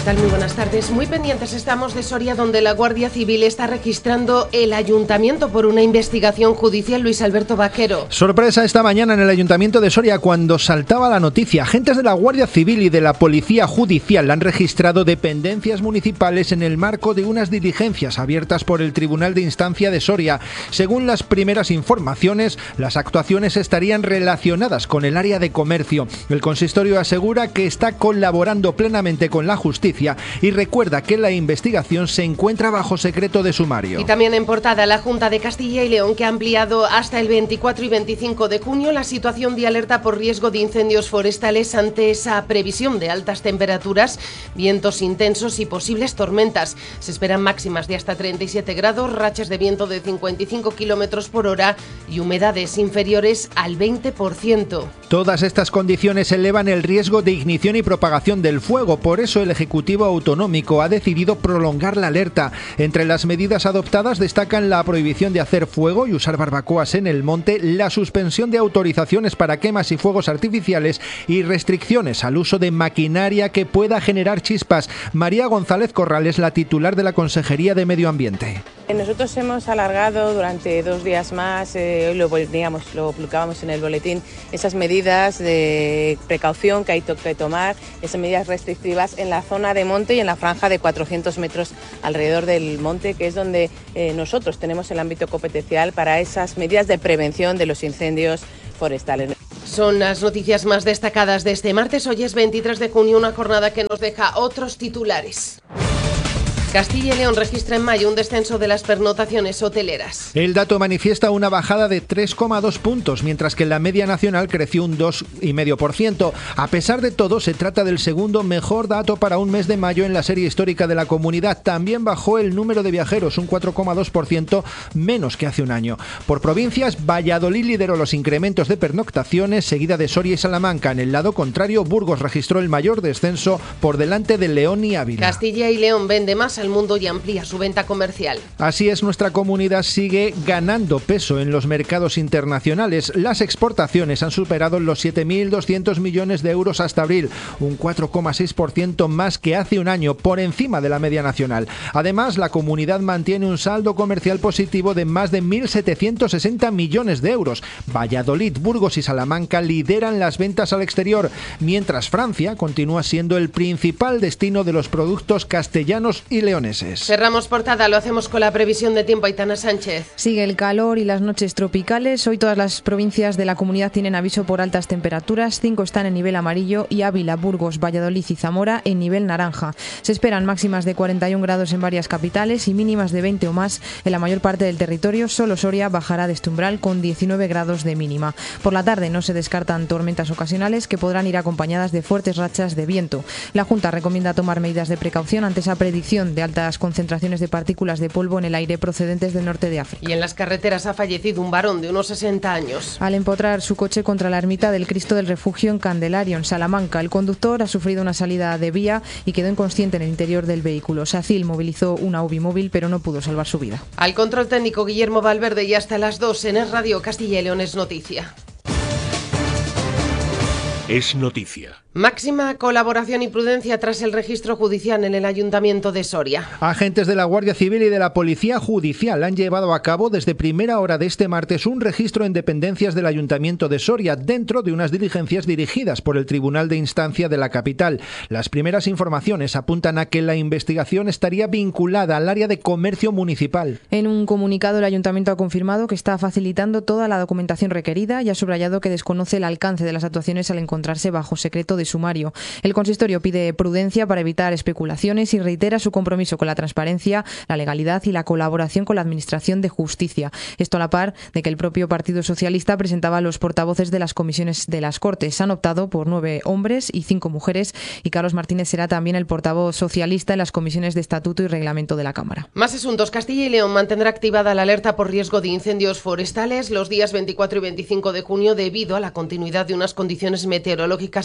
tal? Muy buenas tardes. Muy pendientes estamos de Soria, donde la Guardia Civil está registrando el ayuntamiento por una investigación judicial. Luis Alberto Vaquero. Sorpresa esta mañana en el ayuntamiento de Soria cuando saltaba la noticia. Agentes de la Guardia Civil y de la Policía Judicial han registrado dependencias municipales en el marco de unas diligencias abiertas por el Tribunal de Instancia de Soria. Según las primeras informaciones, las actuaciones estarían relacionadas con el área de comercio. El consistorio asegura que está colaborando plenamente con la justicia y recuerda que la investigación se encuentra bajo secreto de sumario. Y también en portada, la Junta de Castilla y León, que ha ampliado hasta el 24 y 25 de junio la situación de alerta por riesgo de incendios forestales ante esa previsión de altas temperaturas, vientos intensos y posibles tormentas. Se esperan máximas de hasta 37 grados, rachas de viento de 55 kilómetros por hora y humedades inferiores al 20%. Todas estas condiciones elevan el riesgo de ignición y propagación del fuego. Por eso el Ejecutivo Autonómico ha decidido prolongar la alerta. Entre las medidas adoptadas destacan la prohibición de hacer fuego y usar barbacoas en el monte, la suspensión de autorizaciones para quemas y fuegos artificiales y restricciones al uso de maquinaria que pueda generar chispas. María González Corrales, la titular de la Consejería de Medio Ambiente. Nosotros hemos alargado durante 2 días más, hoy lo publicábamos en el boletín, esas medidas de precaución que hay que tomar, esas medidas restrictivas en la zona de monte y en la franja de 400 metros alrededor del monte, que es donde nosotros tenemos el ámbito competencial para esas medidas de prevención de los incendios forestales. Son las noticias más destacadas de este martes. Hoy es 23 de junio, una jornada que nos deja otros titulares. Castilla y León registra en mayo un descenso de las pernoctaciones hoteleras. El dato manifiesta una bajada de 3,2 puntos, mientras que la media nacional creció un 2,5%. A pesar de todo, se trata del segundo mejor dato para un mes de mayo en la serie histórica de la comunidad. También bajó el número de viajeros, un 4,2% menos que hace un año. Por provincias, Valladolid lideró los incrementos de pernoctaciones, seguida de Soria y Salamanca. En el lado contrario, Burgos registró el mayor descenso por delante de León y Ávila. Castilla y León vende más al mundo y amplía su venta comercial. Así es, nuestra comunidad sigue ganando peso en los mercados internacionales. Las exportaciones han superado los 7.200 millones de euros hasta abril, un 4,6% más que hace un año, por encima de la media nacional. Además, la comunidad mantiene un saldo comercial positivo de más de 1.760 millones de euros. Valladolid, Burgos y Salamanca lideran las ventas al exterior, mientras Francia continúa siendo el principal destino de los productos castellanos y leoneses. Cerramos portada, lo hacemos con la previsión de tiempo. Aitana Sánchez. Sigue el calor y las noches tropicales. Hoy todas las provincias de la comunidad tienen aviso por altas temperaturas. 5 están en nivel amarillo y Ávila, Burgos, Valladolid y Zamora en nivel naranja. Se esperan máximas de 41 grados en varias capitales y mínimas de 20 o más en la mayor parte del territorio. Solo Soria bajará de este umbral con 19 grados de mínima. Por la tarde no se descartan tormentas ocasionales que podrán ir acompañadas de fuertes rachas de viento. La Junta recomienda tomar medidas de precaución ante esa predicción de altas concentraciones de partículas de polvo en el aire procedentes del norte de África. Y en las carreteras ha fallecido un varón de unos 60 años. Al empotrar su coche contra la ermita del Cristo del Refugio en Candelario, en Salamanca, el conductor ha sufrido una salida de vía y quedó inconsciente en el interior del vehículo. SACIL movilizó una UBI móvil, pero no pudo salvar su vida. Al control técnico Guillermo Valverde, y hasta las 2 en Es Radio Castilla y León es noticia. Es noticia. Máxima colaboración y prudencia tras el registro judicial en el Ayuntamiento de Soria. Agentes de la Guardia Civil y de la Policía Judicial han llevado a cabo desde primera hora de este martes un registro en dependencias del Ayuntamiento de Soria dentro de unas diligencias dirigidas por el Tribunal de Instancia de la capital. Las primeras informaciones apuntan a que la investigación estaría vinculada al área de comercio municipal. En un comunicado, el Ayuntamiento ha confirmado que está facilitando toda la documentación requerida y ha subrayado que desconoce el alcance de las actuaciones al encontrarse bajo secreto de sumario. El consistorio pide prudencia para evitar especulaciones y reitera su compromiso con la transparencia, la legalidad y la colaboración con la Administración de Justicia. Esto a la par de que el propio Partido Socialista presentaba a los portavoces de las comisiones de las Cortes. Han optado por 9 hombres y 5 mujeres y Carlos Martínez será también el portavoz socialista en las comisiones de Estatuto y Reglamento de la Cámara. Más asuntos. Castilla y León mantendrá activada la alerta por riesgo de incendios forestales los días 24 y 25 de junio debido a la continuidad de unas condiciones meteorológicas especiales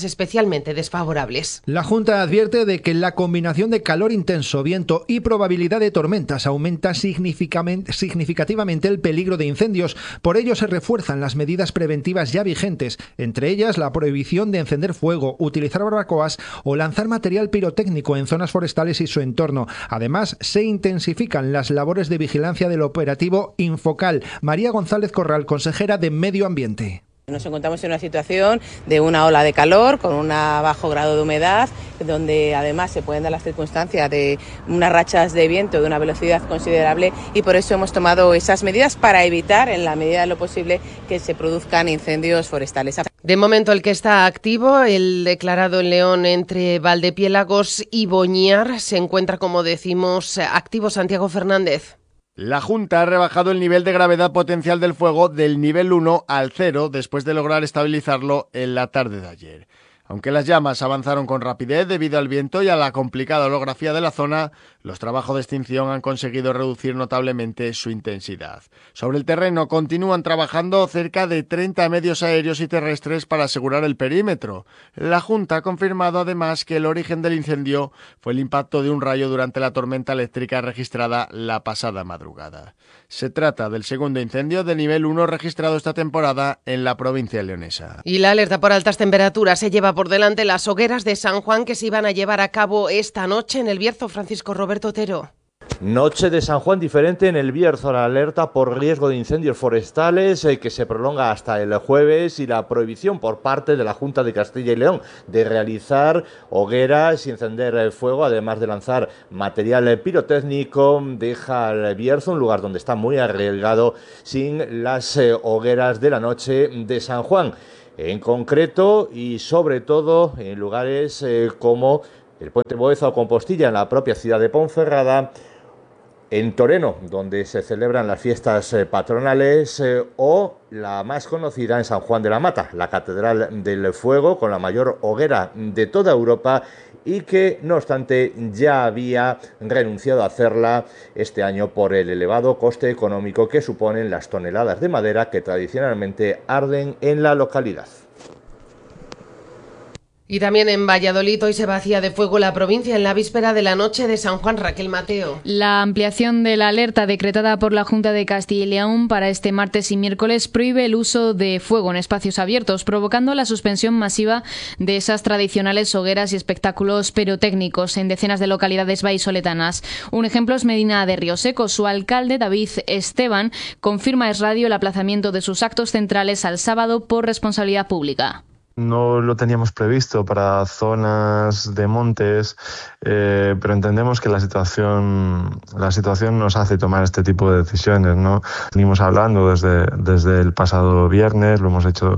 especialmente desfavorables. La Junta advierte de que la combinación de calor intenso, viento y probabilidad de tormentas aumenta significativamente el peligro de incendios. Por ello se refuerzan las medidas preventivas ya vigentes, entre ellas la prohibición de encender fuego, utilizar barbacoas o lanzar material pirotécnico en zonas forestales y su entorno. Además, se intensifican las labores de vigilancia del operativo Infocal. María González Corral, consejera de Medio Ambiente. Nos encontramos en una situación de una ola de calor con un bajo grado de humedad, donde además se pueden dar las circunstancias de unas rachas de viento de una velocidad considerable, y por eso hemos tomado esas medidas para evitar, en la medida de lo posible, que se produzcan incendios forestales. De momento el que está activo, el declarado en León entre Valdepiélagos y Boñar, se encuentra, como decimos, activo. Santiago Fernández. La Junta ha rebajado el nivel de gravedad potencial del fuego del nivel 1 al 0 después de lograr estabilizarlo en la tarde de ayer. Aunque las llamas avanzaron con rapidez debido al viento y a la complicada orografía de la zona, los trabajos de extinción han conseguido reducir notablemente su intensidad. Sobre el terreno continúan trabajando cerca de 30 medios aéreos y terrestres para asegurar el perímetro. La Junta ha confirmado además que el origen del incendio fue el impacto de un rayo durante la tormenta eléctrica registrada la pasada madrugada. Se trata del segundo incendio de nivel 1 registrado esta temporada en la provincia leonesa. Y la alerta por altas temperaturas se lleva por delante las hogueras de San Juan que se iban a llevar a cabo esta noche en el Bierzo. Francisco Roberto Otero. Noche de San Juan diferente en el Bierzo, la alerta por riesgo de incendios forestales que se prolonga hasta el jueves, y la prohibición por parte de la Junta de Castilla y León de realizar hogueras y encender fuego, además de lanzar material pirotécnico, deja al Bierzo, un lugar donde está muy arriesgado, sin las hogueras de la noche de San Juan. En concreto y sobre todo en lugares como el Puente Boeza o Compostilla, en la propia ciudad de Ponferrada, en Toreno, donde se celebran las fiestas patronales, o la más conocida en San Juan de la Mata, la Catedral del Fuego, con la mayor hoguera de toda Europa, y que, no obstante, ya había renunciado a hacerla este año por el elevado coste económico que suponen las toneladas de madera que tradicionalmente arden en la localidad. Y también en Valladolid hoy se vacía de fuego la provincia en la víspera de la noche de San Juan. Raquel Mateo. La ampliación de la alerta decretada por la Junta de Castilla y León para este martes y miércoles prohíbe el uso de fuego en espacios abiertos, provocando la suspensión masiva de esas tradicionales hogueras y espectáculos pirotécnicos en decenas de localidades vallisoletanas. Un ejemplo es Medina de Rioseco. Su alcalde, David Esteban, confirma a Es Radio el aplazamiento de sus actos centrales al sábado por responsabilidad pública. No lo teníamos previsto para zonas de montes, pero entendemos que la situación nos hace tomar este tipo de decisiones, ¿no? Venimos hablando desde el pasado viernes, lo hemos hecho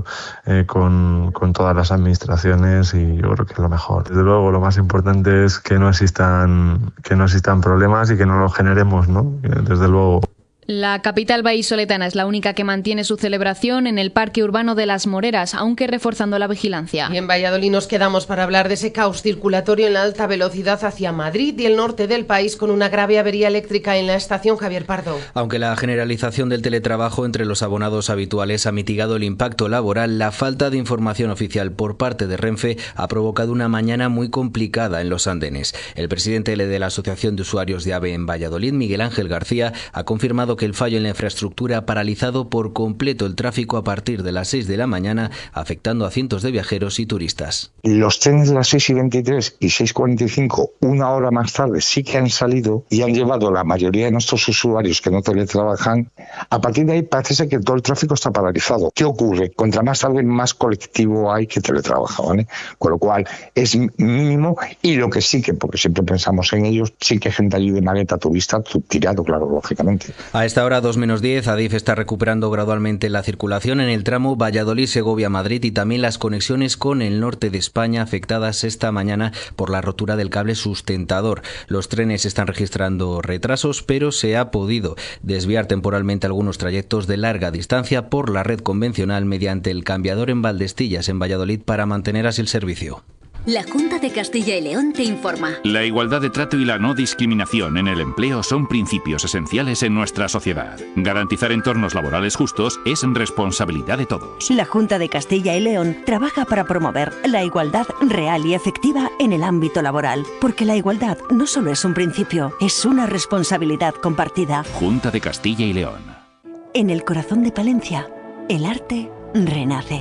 con todas las administraciones, y yo creo que es lo mejor. Desde luego, lo más importante es que no existan problemas y que no los generemos, ¿no? Desde luego. La capital vallisoletana es la única que mantiene su celebración en el Parque Urbano de las Moreras, aunque reforzando la vigilancia. Y en Valladolid nos quedamos para hablar de ese caos circulatorio en la alta velocidad hacia Madrid y el norte del país, con una grave avería eléctrica en la estación Javier Pardo. Aunque la generalización del teletrabajo entre los abonados habituales ha mitigado el impacto laboral, la falta de información oficial por parte de Renfe ha provocado una mañana muy complicada en los andenes. El presidente de la Asociación de Usuarios de AVE en Valladolid, Miguel Ángel García, ha confirmado que el fallo en la infraestructura ha paralizado por completo el tráfico a partir de las 6 de la mañana, afectando a cientos de viajeros y turistas. Los trenes de las 6:23 y 6:45, una hora más tarde, sí que han salido y han llevado a la mayoría de nuestros usuarios que no teletrabajan. A partir de ahí parece ser que todo el tráfico está paralizado. ¿Qué ocurre? Contra más tarde, más colectivo hay que teletrabaja, ¿vale? Con lo cual es mínimo, y lo que sí que, porque siempre pensamos en ellos, sí que hay gente allí de maleta turista tirado, claro, lógicamente. A esta hora, 2:10, Adif está recuperando gradualmente la circulación en el tramo Valladolid-Segovia-Madrid y también las conexiones con el norte de España, afectadas esta mañana por la rotura del cable sustentador. Los trenes están registrando retrasos, pero se ha podido desviar temporalmente algunos trayectos de larga distancia por la red convencional mediante el cambiador en Valdestillas, en Valladolid, para mantener así el servicio. La Junta de Castilla y León te informa. La igualdad de trato y la no discriminación en el empleo son principios esenciales en nuestra sociedad. Garantizar entornos laborales justos es responsabilidad de todos. La Junta de Castilla y León trabaja para promover la igualdad real y efectiva en el ámbito laboral, porque la igualdad no solo es un principio, es una responsabilidad compartida. Junta de Castilla y León. En el corazón de Palencia, el arte renace.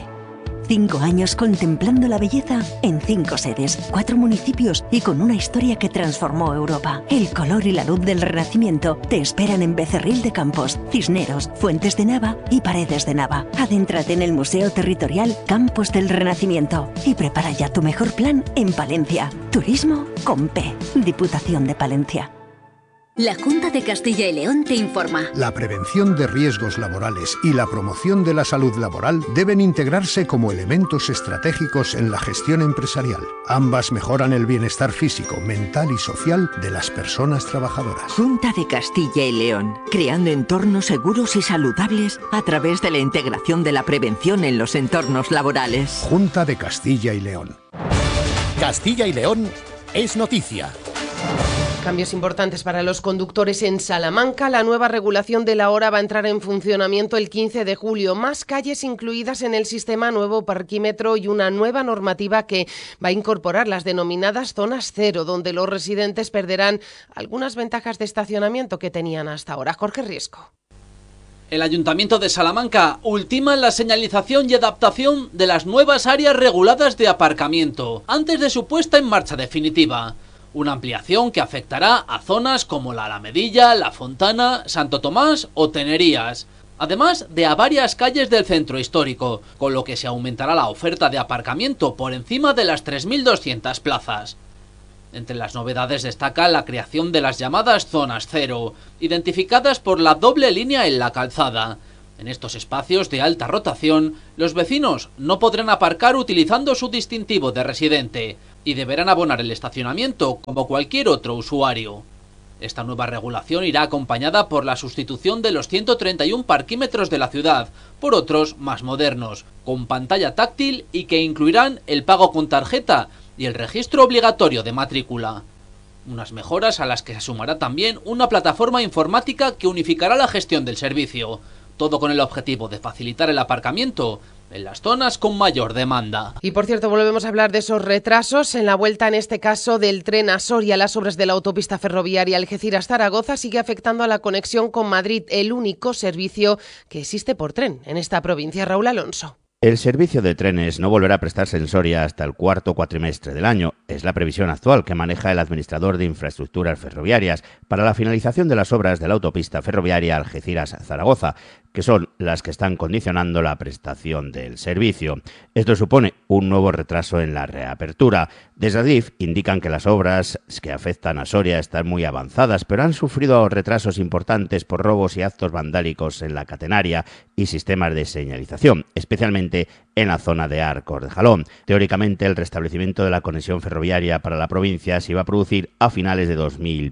5 años contemplando la belleza en 5 sedes, 4 municipios y con una historia que transformó Europa. El color y la luz del Renacimiento te esperan en Becerril de Campos, Cisneros, Fuentes de Nava y Paredes de Nava. Adéntrate en el Museo Territorial Campos del Renacimiento y prepara ya tu mejor plan en Palencia. Turismo con P. Diputación de Palencia. La Junta de Castilla y León te informa. La prevención de riesgos laborales y la promoción de la salud laboral deben integrarse como elementos estratégicos en la gestión empresarial. Ambas mejoran el bienestar físico, mental y social de las personas trabajadoras. Junta de Castilla y León, creando entornos seguros y saludables a través de la integración de la prevención en los entornos laborales. Junta de Castilla y León. Castilla y León es noticia. Cambios importantes para los conductores en Salamanca. La nueva regulación de la hora va a entrar en funcionamiento el 15 de julio. Más calles incluidas en el sistema, nuevo parquímetro y una nueva normativa que va a incorporar las denominadas zonas cero, donde los residentes perderán algunas ventajas de estacionamiento que tenían hasta ahora. Jorge Riesco. El Ayuntamiento de Salamanca ultima la señalización y adaptación de las nuevas áreas reguladas de aparcamiento, antes de su puesta en marcha definitiva. Una ampliación que afectará a zonas como la Alamedilla, La Fontana, Santo Tomás o Tenerías, además de a varias calles del centro histórico, con lo que se aumentará la oferta de aparcamiento por encima de las 3.200 plazas. Entre las novedades destaca la creación de las llamadas zonas cero, identificadas por la doble línea en la calzada. En estos espacios de alta rotación, los vecinos no podrán aparcar utilizando su distintivo de residente y deberán abonar el estacionamiento como cualquier otro usuario. Esta nueva regulación irá acompañada por la sustitución de los 131 parquímetros de la ciudad por otros más modernos, con pantalla táctil y que incluirán el pago con tarjeta y el registro obligatorio de matrícula. Unas mejoras a las que se sumará también una plataforma informática que unificará la gestión del servicio. Todo con el objetivo de facilitar el aparcamiento en las zonas con mayor demanda. Y por cierto, volvemos a hablar de esos retrasos en la vuelta, en este caso del tren a Soria. Las obras de la autopista ferroviaria Algeciras-Zaragoza sigue afectando a la conexión con Madrid, el único servicio que existe por tren en esta provincia. Raúl Alonso. El servicio de trenes no volverá a prestarse en Soria hasta el cuarto cuatrimestre del año. Es la previsión actual que maneja el administrador de infraestructuras ferroviarias para la finalización de las obras de la autopista ferroviaria Algeciras-Zaragoza, que son las que están condicionando la prestación del servicio. Esto supone un nuevo retraso en la reapertura. Desde Adif indican que las obras que afectan a Soria están muy avanzadas, pero han sufrido retrasos importantes por robos y actos vandálicos en la catenaria y sistemas de señalización, especialmente en la zona de Arcos de Jalón. Teóricamente, el restablecimiento de la conexión ferroviaria para la provincia se iba a producir a finales de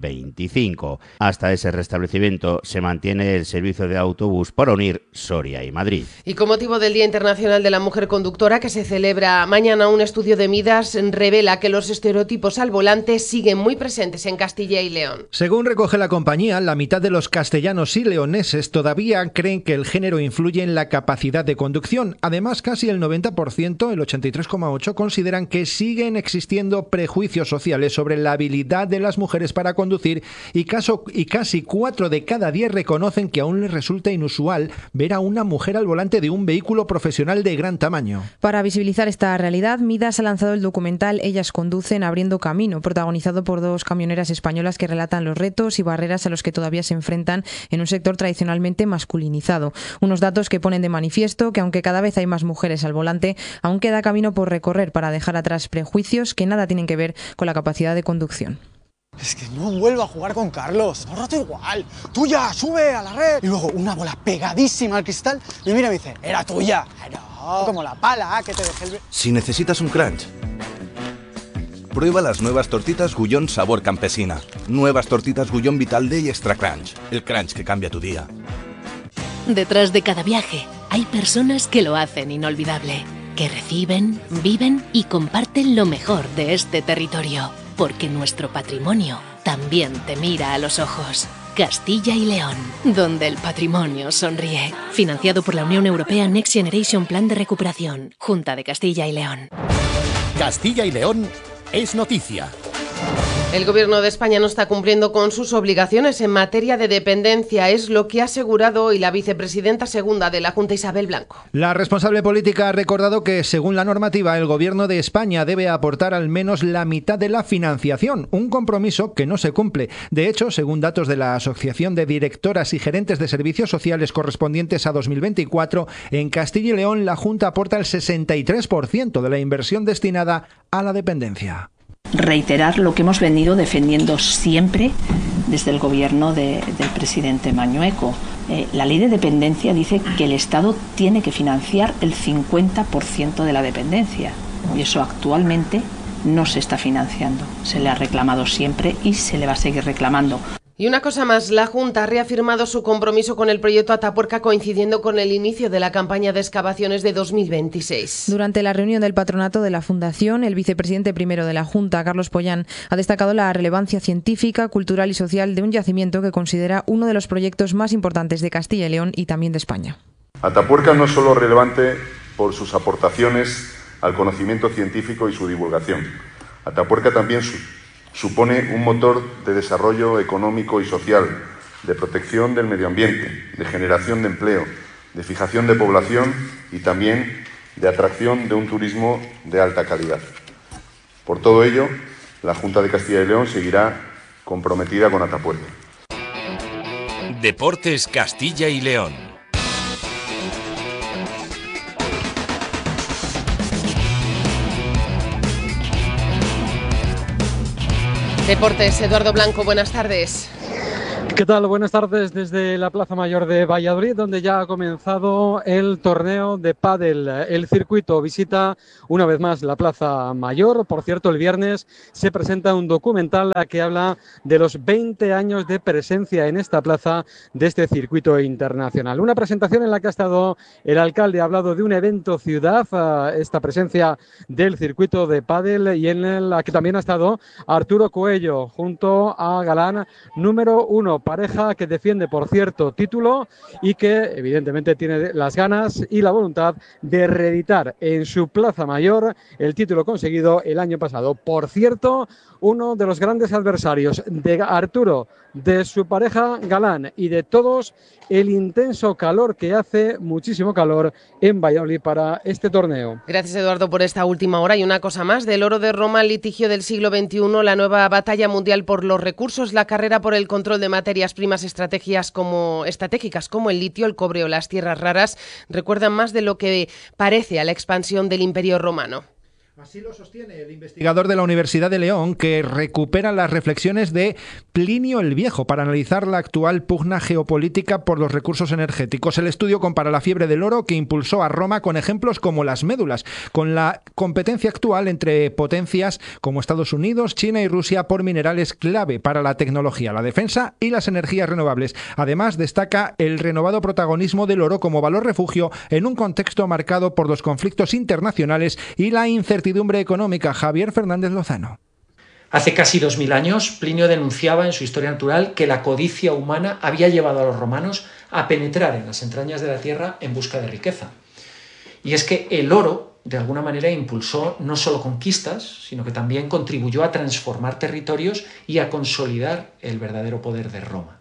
2025. Hasta ese restablecimiento se mantiene el servicio de autobús para unir Soria y Madrid. Y con motivo del Día Internacional de la Mujer Conductora, que se celebra mañana, un estudio de Midas revela que los estereotipos al volante siguen muy presentes en Castilla y León. Según recoge la compañía, la mitad de los castellanos y leoneses todavía creen que el género influye en la capacidad de conducción. Además, casi el 90%, el 83,8%, consideran que siguen existiendo prejuicios sociales sobre la habilidad de las mujeres para conducir y casi 4 de cada 10 reconocen que aún les resulta inusual ver a una mujer al volante de un vehículo profesional de gran tamaño. Para visibilizar esta realidad, Midas ha lanzado el documental Ellas conducen abriendo camino, protagonizado por 2 camioneras españolas que relatan los retos y barreras a los que todavía se enfrentan en un sector tradicionalmente masculinizado. Unos datos que ponen de manifiesto que aunque cada vez hay más mujeres al volante, aún queda camino por recorrer para dejar atrás prejuicios que nada tienen que ver con la capacidad de conducción. Es que no vuelvo a jugar con Carlos, todo el rato igual. Tuya, sube a la red. Y luego una bola pegadísima al cristal. Me mira y me dice, era tuya. No, como la pala que te dejé el... Si necesitas un crunch, prueba las nuevas tortitas Gullón sabor campesina. Nuevas tortitas Gullón Vital Day Extra Crunch. El crunch que cambia tu día. Detrás de cada viaje hay personas que lo hacen inolvidable. que reciben, viven y comparten lo mejor de este territorio, porque nuestro patrimonio también te mira a los ojos. Castilla y León, donde el patrimonio sonríe. Financiado por la Unión Europea Next Generation Plan de Recuperación. Junta de Castilla y León. Castilla y León es noticia. El Gobierno de España no está cumpliendo con sus obligaciones en materia de dependencia, es lo que ha asegurado hoy la vicepresidenta segunda de la Junta, Isabel Blanco. La responsable política ha recordado que, según la normativa, el Gobierno de España debe aportar al menos la mitad de la financiación, un compromiso que no se cumple. De hecho, según datos de la Asociación de Directoras y Gerentes de Servicios Sociales correspondientes a 2024, en Castilla y León la Junta aporta el 63% de la inversión destinada a la dependencia. Reiterar lo que hemos venido defendiendo siempre desde el gobierno del presidente Mañueco. La ley de dependencia dice que el Estado tiene que financiar el 50% de la dependencia y eso actualmente no se está financiando. Se le ha reclamado siempre y se le va a seguir reclamando. Y una cosa más, la Junta ha reafirmado su compromiso con el proyecto Atapuerca coincidiendo con el inicio de la campaña de excavaciones de 2026. Durante la reunión del patronato de la Fundación, el vicepresidente primero de la Junta, Carlos Pollán, ha destacado la relevancia científica, cultural y social de un yacimiento que considera uno de los proyectos más importantes de Castilla y León y también de España. Atapuerca no es solo relevante por sus aportaciones al conocimiento científico y su divulgación. Atapuerca también supone un motor de desarrollo económico y social, de protección del medio ambiente, de generación de empleo, de fijación de población y también de atracción de un turismo de alta calidad. Por todo ello, la Junta de Castilla y León seguirá comprometida con Atapuerca. Deportes Castilla y León. Deportes, Eduardo Blanco, buenas tardes. ¿Qué tal? Buenas tardes desde la Plaza Mayor de Valladolid, donde ya ha comenzado el torneo de pádel. El circuito visita una vez más la Plaza Mayor. Por cierto, el viernes se presenta un documental que habla de los 20 años de presencia en esta plaza de este circuito internacional. Una presentación en la que ha estado el alcalde, ha hablado de un evento ciudad, esta presencia del circuito de pádel, y en la que también ha estado Arturo Coello junto a Galán, número 1. Pareja que defiende, por cierto, título y que evidentemente tiene las ganas y la voluntad de reeditar en su Plaza Mayor el título conseguido el año pasado. Por cierto, uno de los grandes adversarios de Arturo, de su pareja Galán y de todos, el intenso calor que hace, muchísimo calor en Valladolid para este torneo. Gracias, Eduardo, por esta última hora. Y una cosa más, del oro de Roma al litigio del siglo XXI, la nueva batalla mundial por los recursos, la carrera por el control de materias primas estratégicas como el litio, el cobre o las tierras raras, recuerdan más de lo que parece a la expansión del Imperio Romano. Así lo sostiene el investigador de la Universidad de León, que recupera las reflexiones de Plinio el Viejo para analizar la actual pugna geopolítica por los recursos energéticos. El estudio compara la fiebre del oro que impulsó a Roma con ejemplos como las médulas, con la competencia actual entre potencias como Estados Unidos, China y Rusia por minerales clave para la tecnología, la defensa y las energías renovables. Además, destaca el renovado protagonismo del oro como valor refugio en un contexto marcado por los conflictos internacionales y la incertidumbre económica. Javier Fernández Lozano. Hace casi 2000 años, Plinio denunciaba en su Historia Natural que la codicia humana había llevado a los romanos a penetrar en las entrañas de la tierra en busca de riqueza. Y es que el oro, de alguna manera, impulsó no solo conquistas, sino que también contribuyó a transformar territorios y a consolidar el verdadero poder de Roma.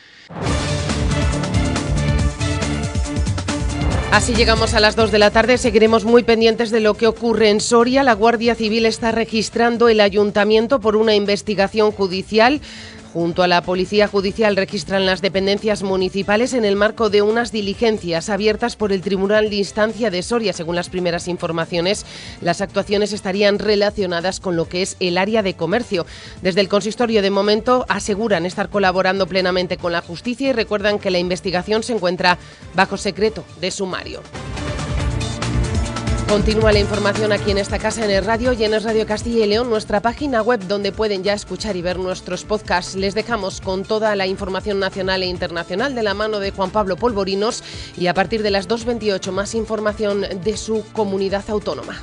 Así llegamos a las 2 de la tarde, seguiremos muy pendientes de lo que ocurre en Soria. La Guardia Civil está registrando el ayuntamiento por una investigación judicial. Junto a la Policía Judicial registran las dependencias municipales en el marco de unas diligencias abiertas por el Tribunal de Instancia de Soria. Según las primeras informaciones, las actuaciones estarían relacionadas con lo que es el área de comercio. Desde el consistorio, de momento, aseguran estar colaborando plenamente con la justicia y recuerdan que la investigación se encuentra bajo secreto de sumario. Continúa la información aquí en esta casa, en el radio y en el Radio Castilla y León, nuestra página web donde pueden ya escuchar y ver nuestros podcasts. Les dejamos con toda la información nacional e internacional de la mano de Juan Pablo Polvorinos y a partir de las 2:28 más información de su comunidad autónoma.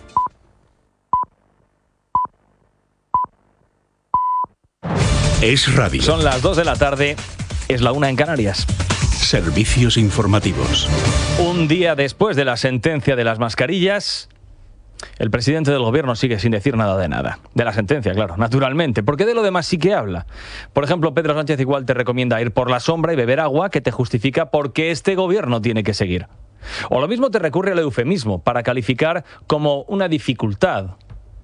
Es radio. Son las 2 de la tarde, es la 1 en Canarias. Servicios informativos. Un día después de la sentencia de las mascarillas, el presidente del gobierno sigue sin decir nada de nada. De la sentencia, claro, naturalmente, porque de lo demás sí que habla. Por ejemplo, Pedro Sánchez igual te recomienda ir por la sombra y beber agua, que te justifica por qué este gobierno tiene que seguir. O lo mismo te recurre al eufemismo para calificar como una dificultad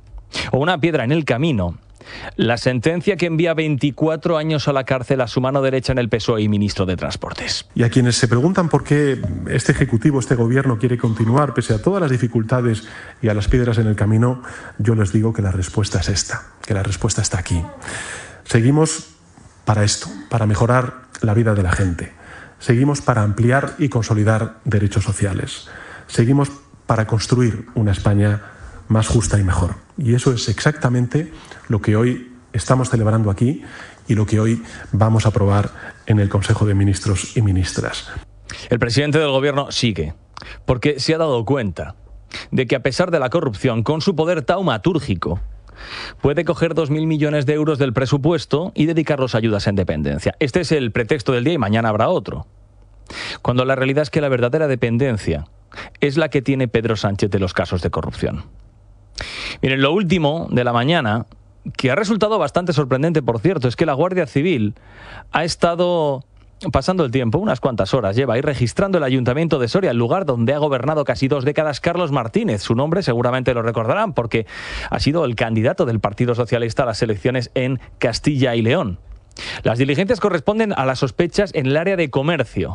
o una piedra en el camino la sentencia que envía 24 años a la cárcel a su mano derecha en el PSOE y ministro de Transportes. Y a quienes se preguntan por qué este Ejecutivo, este Gobierno quiere continuar pese a todas las dificultades y a las piedras en el camino, yo les digo que la respuesta es esta, que la respuesta está aquí. Seguimos para esto, para mejorar la vida de la gente. Seguimos para ampliar y consolidar derechos sociales. Seguimos para construir una España más justa y mejor. Y eso es exactamente lo que hoy estamos celebrando aquí y lo que hoy vamos a aprobar en el Consejo de Ministros y Ministras. El presidente del gobierno sigue, porque se ha dado cuenta de que a pesar de la corrupción, con su poder taumatúrgico, puede coger 2.000 millones de euros del presupuesto y dedicarlos a ayudas en dependencia. Este es el pretexto del día y mañana habrá otro. Cuando la realidad es que la verdadera dependencia es la que tiene Pedro Sánchez de los casos de corrupción. Miren, lo último de la mañana, que ha resultado bastante sorprendente, por cierto, es que la Guardia Civil ha estado pasando el tiempo, unas cuantas horas lleva ahí, registrando el Ayuntamiento de Soria, el lugar donde ha gobernado casi 2 décadas Carlos Martínez. Su nombre seguramente lo recordarán porque ha sido el candidato del Partido Socialista a las elecciones en Castilla y León. Las diligencias corresponden a las sospechas en el área de comercio.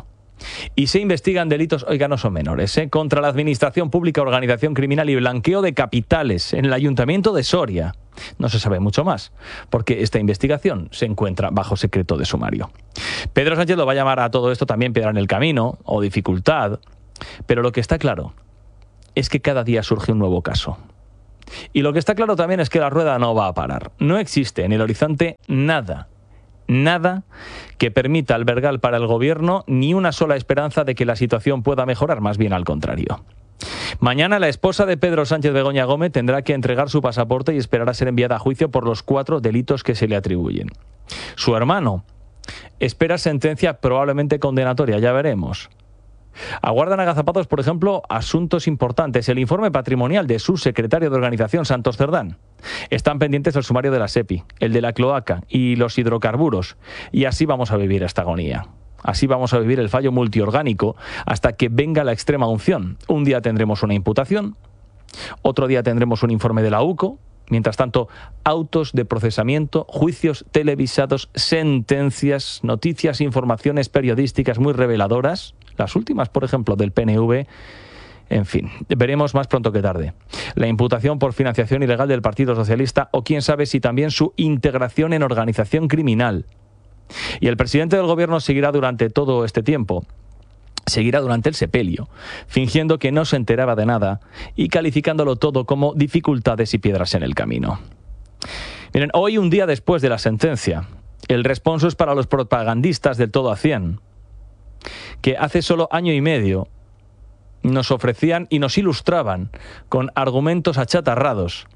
Y se investigan delitos, oiga, no son menores, contra la administración pública, organización criminal y blanqueo de capitales en el Ayuntamiento de Soria. No se sabe mucho más, porque esta investigación se encuentra bajo secreto de sumario. Pedro Sánchez lo va a llamar a todo esto también piedra en el camino o dificultad, pero lo que está claro es que cada día surge un nuevo caso. Y lo que está claro también es que la rueda no va a parar. No existe en el horizonte nada que permita albergar para el gobierno ni una sola esperanza de que la situación pueda mejorar, más bien al contrario. Mañana la esposa de Pedro Sánchez, Begoña Gómez, tendrá que entregar su pasaporte y esperar a ser enviada a juicio por los 4 delitos que se le atribuyen. Su hermano espera sentencia probablemente condenatoria, ya veremos. Aguardan agazapados, por ejemplo, asuntos importantes. El informe patrimonial de su secretario de organización, Santos Cerdán. Están pendientes el sumario de la SEPI, el de la cloaca y los hidrocarburos. Y así vamos a vivir esta agonía. Así vamos a vivir el fallo multiorgánico hasta que venga la extrema unción. Un día tendremos una imputación, otro día tendremos un informe de la UCO. Mientras tanto, autos de procesamiento, juicios televisados, sentencias, noticias, informaciones periodísticas muy reveladoras. Las últimas, por ejemplo, del PNV. En fin, veremos más pronto que tarde. La imputación por financiación ilegal del Partido Socialista o quién sabe si también su integración en organización criminal. Y el presidente del gobierno seguirá durante todo este tiempo. Seguirá durante el sepelio, fingiendo que no se enteraba de nada y calificándolo todo como dificultades y piedras en el camino. Miren, hoy, un día después de la sentencia, el responso es para los propagandistas del todo a 100, que hace solo año y medio nos ofrecían y nos ilustraban con argumentos achatarrados,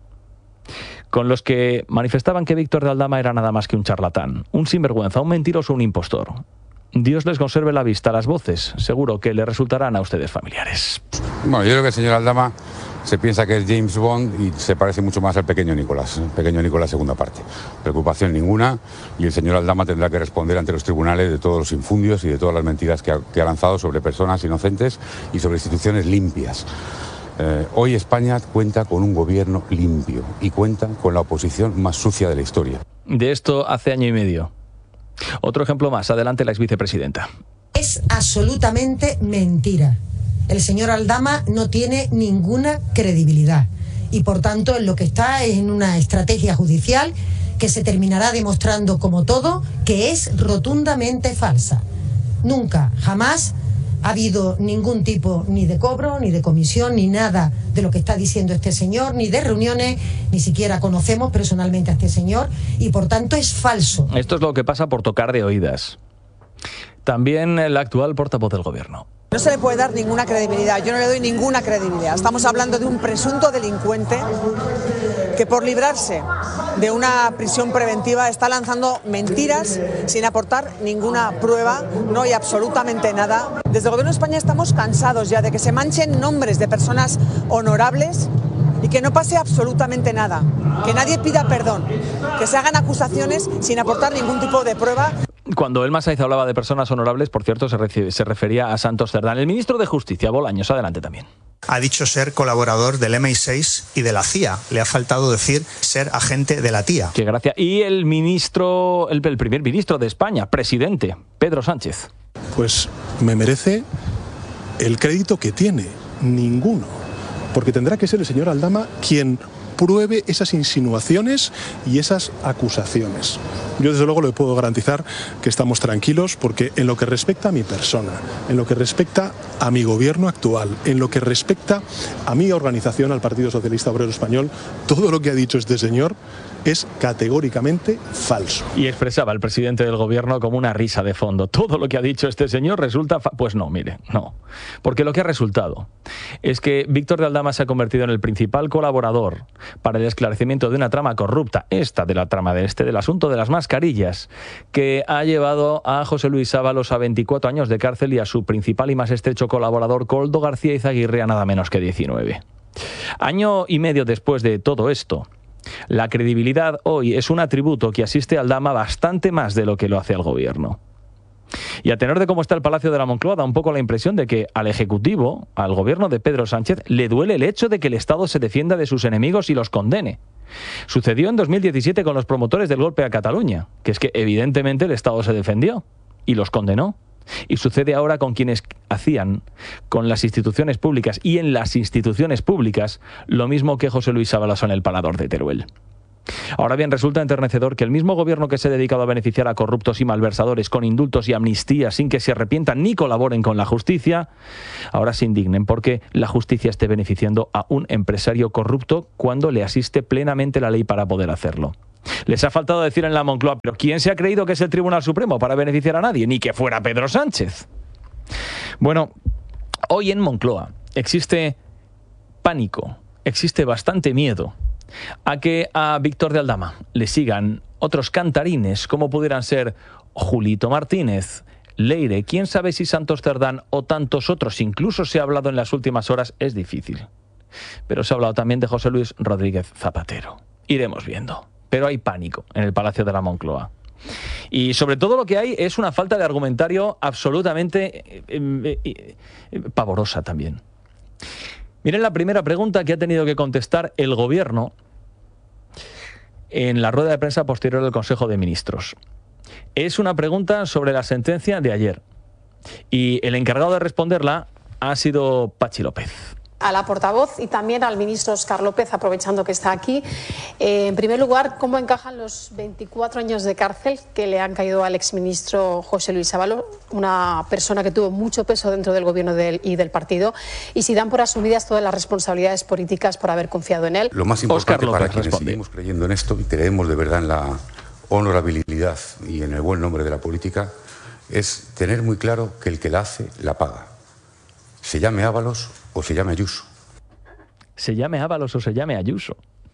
con los que manifestaban que Víctor de Aldama era nada más que un charlatán, un sinvergüenza, un mentiroso, un impostor. Dios les conserve la vista, las voces, seguro que le resultarán a ustedes familiares. Bueno, yo creo que el señor Aldama se piensa que es James Bond y se parece mucho más al pequeño Nicolás segunda parte. Preocupación ninguna y el señor Aldama tendrá que responder ante los tribunales de todos los infundios y de todas las mentiras que ha lanzado sobre personas inocentes y sobre instituciones limpias. Hoy España cuenta con un gobierno limpio y cuenta con la oposición más sucia de la historia. De esto hace año y medio. Otro ejemplo más, adelante la exvicepresidenta. Es absolutamente mentira. El señor Aldama no tiene ninguna credibilidad y por tanto en lo que está es en una estrategia judicial que se terminará demostrando como todo que es rotundamente falsa. Nunca, jamás ha habido ningún tipo ni de cobro, ni de comisión, ni nada de lo que está diciendo este señor, ni de reuniones, ni siquiera conocemos personalmente a este señor y por tanto es falso. Esto es lo que pasa por tocar de oídas. También el actual portavoz del gobierno. No se le puede dar ninguna credibilidad, yo no le doy ninguna credibilidad. Estamos hablando de un presunto delincuente que por librarse de una prisión preventiva está lanzando mentiras sin aportar ninguna prueba, no hay absolutamente nada. Desde el Gobierno de España estamos cansados ya de que se manchen nombres de personas honorables y que no pase absolutamente nada, que nadie pida perdón, que se hagan acusaciones sin aportar ningún tipo de prueba. Cuando Elma Saiz hablaba de personas honorables, por cierto, se refería a Santos Cerdán. El ministro de Justicia, Bolaños, adelante también. Ha dicho ser colaborador del MI6 y de la CIA. Le ha faltado decir ser agente de la TIA. Qué gracia. Y el ministro, el primer ministro de España, presidente, Pedro Sánchez. Pues me merece el crédito que tiene, ninguno. Porque tendrá que ser el señor Aldama quien pruebe esas insinuaciones y esas acusaciones. Yo desde luego le puedo garantizar que estamos tranquilos porque en lo que respecta a mi persona, en lo que respecta a mi gobierno actual, en lo que respecta a mi organización, al Partido Socialista Obrero Español, todo lo que ha dicho este señor es categóricamente falso. Y expresaba el presidente del gobierno como una risa de fondo. Todo lo que ha dicho este señor resulta... Pues no, mire, no. Porque lo que ha resultado es que Víctor de Aldama se ha convertido en el principal colaborador para el esclarecimiento de una trama corrupta, esta de la trama del asunto de las mascarillas, que ha llevado a José Luis Ábalos a 24 años de cárcel y a su principal y más estrecho colaborador, Koldo García Izaguirre, a nada menos que 19. Año y medio después de todo esto, la credibilidad hoy es un atributo que asiste a Aldama bastante más de lo que lo hace al gobierno. Y a tenor de cómo está el Palacio de la Moncloa, da un poco la impresión de que al Ejecutivo, al gobierno de Pedro Sánchez, le duele el hecho de que el Estado se defienda de sus enemigos y los condene. Sucedió en 2017 con los promotores del golpe a Cataluña, que es que evidentemente el Estado se defendió y los condenó. Y sucede ahora con quienes hacían con las instituciones públicas y en las instituciones públicas lo mismo que José Luis Ábalos en el Parador de Teruel. Ahora bien, resulta enternecedor que el mismo gobierno que se ha dedicado a beneficiar a corruptos y malversadores con indultos y amnistías sin que se arrepientan ni colaboren con la justicia, ahora se indignen porque la justicia esté beneficiando a un empresario corrupto cuando le asiste plenamente la ley para poder hacerlo. Les ha faltado decir en la Moncloa, pero ¿quién se ha creído que es el Tribunal Supremo para beneficiar a nadie? Ni que fuera Pedro Sánchez. Bueno, hoy en Moncloa existe pánico, existe bastante miedo a que a Víctor de Aldama le sigan otros cantarines como pudieran ser Julito Martínez, Leire, quién sabe si Santos Cerdán o tantos otros. Incluso se ha hablado en las últimas horas, es difícil, pero se ha hablado también de José Luis Rodríguez Zapatero. Iremos viendo, pero hay pánico en el Palacio de la Moncloa. Y sobre todo lo que hay es una falta de argumentario absolutamente pavorosa también. Miren la primera pregunta que ha tenido que contestar el gobierno en la rueda de prensa posterior del Consejo de Ministros. Es una pregunta sobre la sentencia de ayer y el encargado de responderla ha sido Pachi López. A la portavoz y también al ministro Óscar López, aprovechando que está aquí. En primer lugar, ¿cómo encajan los 24 años de cárcel que le han caído al exministro José Luis Ábalos, una persona que tuvo mucho peso dentro del gobierno y del partido, y si dan por asumidas todas las responsabilidades políticas por haber confiado en él? Lo más importante para quienes seguimos creyendo en esto y creemos de verdad en la honorabilidad y en el buen nombre de la política es tener muy claro que el que la hace, la paga. Se llame Ábalos o se llame Ayuso. Se llame Ábalos o se llame Ayuso.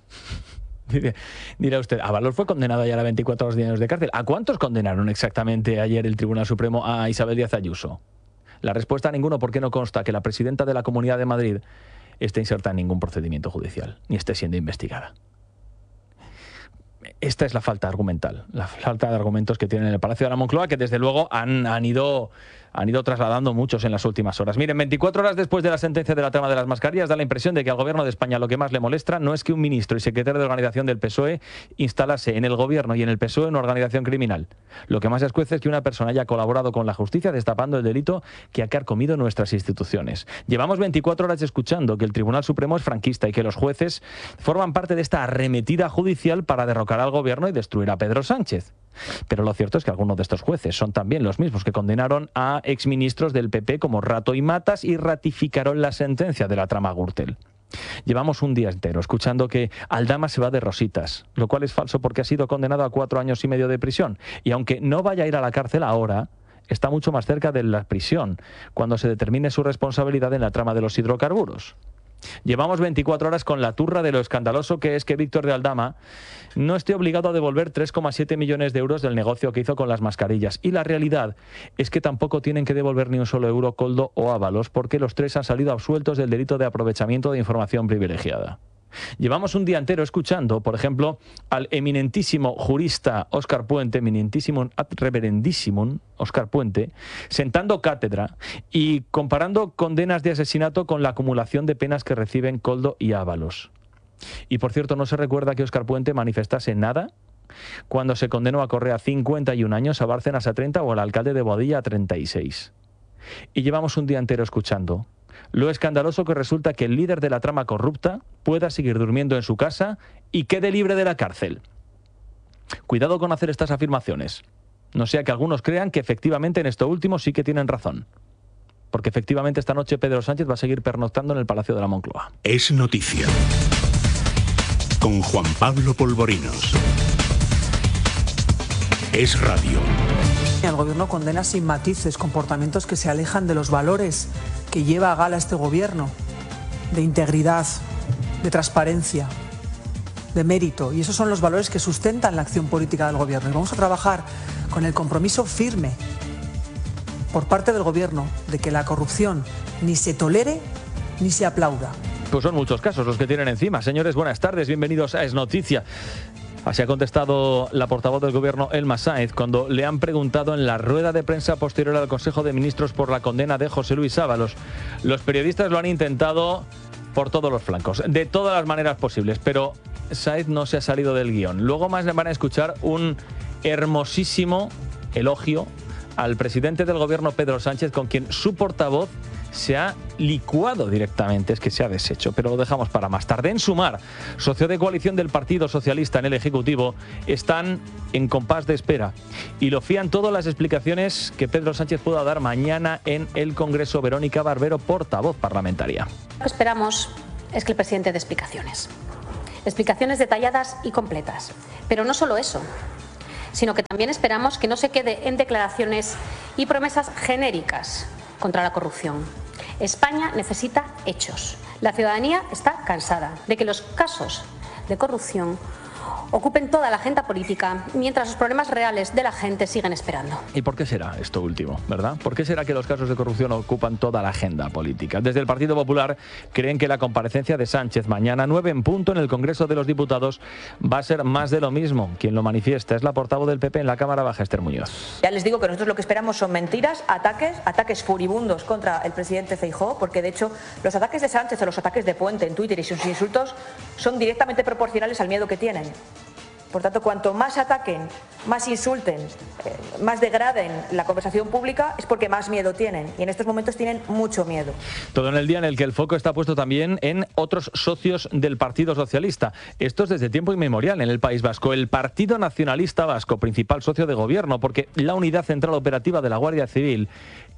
Dirá usted, Ábalos fue condenado ayer a 24 años de cárcel. ¿A cuántos condenaron exactamente ayer el Tribunal Supremo a Isabel Díaz Ayuso? La respuesta a ninguno, porque no consta que la presidenta de la Comunidad de Madrid esté inserta en ningún procedimiento judicial, ni esté siendo investigada. Esta es la falta argumental, la falta de argumentos que tienen en el Palacio de la Moncloa, que desde luego han ido trasladando muchos en las últimas horas. Miren, 24 horas después de la sentencia de la trama de las mascarillas, da la impresión de que al gobierno de España lo que más le molesta no es que un ministro y secretario de organización del PSOE instalase en el gobierno y en el PSOE una organización criminal. Lo que más escuece es que una persona haya colaborado con la justicia destapando el delito que ha carcomido nuestras instituciones. Llevamos 24 horas escuchando que el Tribunal Supremo es franquista y que los jueces forman parte de esta arremetida judicial para derrocar al gobierno y destruir a Pedro Sánchez. Pero lo cierto es que algunos de estos jueces son también los mismos que condenaron a exministros del PP como Rato y Matas y ratificaron la sentencia de la trama Gürtel. Llevamos un día entero escuchando que Aldama se va de rositas, lo cual es falso porque ha sido condenado a 4 años y medio de prisión. Y aunque no vaya a ir a la cárcel ahora, está mucho más cerca de la prisión cuando se determine su responsabilidad en la trama de los hidrocarburos. Llevamos 24 horas con la turra de lo escandaloso que es que Víctor de Aldama no esté obligado a devolver 3,7 millones de euros del negocio que hizo con las mascarillas. Y la realidad es que tampoco tienen que devolver ni un solo euro Koldo o Ábalos porque los 3 han salido absueltos del delito de aprovechamiento de información privilegiada. Llevamos un día entero escuchando, por ejemplo, al eminentísimo jurista Óscar Puente, eminentísimo ad reverendísimo Óscar Puente, sentando cátedra y comparando condenas de asesinato con la acumulación de penas que reciben Koldo y Ábalos. Y por cierto, no se recuerda que Óscar Puente manifestase nada cuando se condenó a Correa a 51 años, a Bárcenas a 30 o al alcalde de Boadilla a 36. Y llevamos un día entero escuchando lo escandaloso que resulta que el líder de la trama corrupta pueda seguir durmiendo en su casa y quede libre de la cárcel. Cuidado con hacer estas afirmaciones, no sea que algunos crean que efectivamente en esto último sí que tienen razón. Porque efectivamente esta noche Pedro Sánchez va a seguir pernoctando en el Palacio de la Moncloa. Es noticia. Con Juan Pablo Polvorinos. Es radio. El gobierno condena sin matices comportamientos que se alejan de los valores que lleva a gala este gobierno, de integridad, de transparencia, de mérito. Y esos son los valores que sustentan la acción política del gobierno. Y vamos a trabajar con el compromiso firme por parte del gobierno de que la corrupción ni se tolere ni se aplauda. Pues son muchos casos los que tienen encima. Señores, buenas tardes, bienvenidos a Es Noticia. Así ha contestado la portavoz del Gobierno, Elma Sáenz, cuando le han preguntado en la rueda de prensa posterior al Consejo de Ministros por la condena de José Luis Ábalos. Los periodistas lo han intentado por todos los flancos, de todas las maneras posibles, pero Sáenz no se ha salido del guión. Luego más le van a escuchar un hermosísimo elogio al presidente del Gobierno, Pedro Sánchez, con quien su portavoz se ha licuado directamente, es que se ha deshecho, pero lo dejamos para más tarde. En Sumar, socio de coalición del Partido Socialista en el Ejecutivo, están en compás de espera y lo fían todas las explicaciones que Pedro Sánchez pueda dar mañana en el Congreso. Verónica Barbero, portavoz parlamentaria. Lo que esperamos es que el presidente dé explicaciones detalladas y completas, pero no solo eso, sino que también esperamos que no se quede en declaraciones y promesas genéricas contra la corrupción. España necesita hechos. La ciudadanía está cansada de que los casos de corrupción ocupen toda la agenda política mientras los problemas reales de la gente siguen esperando. ¿Y por qué será esto último, verdad? ¿Por qué será que los casos de corrupción ocupan toda la agenda política? Desde el Partido Popular creen que la comparecencia de Sánchez mañana 9 en punto en el Congreso de los Diputados va a ser más de lo mismo. Quien lo manifiesta es la portavoz del PP en la Cámara Baja, Esther Muñoz. Ya les digo que nosotros lo que esperamos son mentiras, ataques furibundos contra el presidente Feijóo, porque de hecho los ataques de Sánchez o los ataques de Puente en Twitter y sus insultos son directamente proporcionales al miedo que tienen. Por tanto, cuanto más ataquen, más insulten, más degraden la conversación pública, es porque más miedo tienen. Y en estos momentos tienen mucho miedo. Todo en el día en el que el foco está puesto también en otros socios del Partido Socialista. Esto es desde tiempo inmemorial en el País Vasco. El Partido Nacionalista Vasco, principal socio de gobierno, porque la Unidad Central Operativa de la Guardia Civil